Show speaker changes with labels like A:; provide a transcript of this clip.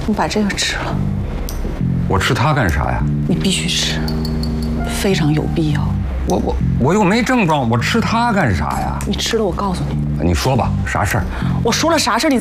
A: 你把这个吃了。
B: 我吃它干啥呀？
A: 你必须吃，非常有必要。
B: 我又没症状，我吃它干啥呀？
A: 你吃了，我告诉你。
B: 你说吧，啥事儿？
A: 我说了啥事儿，你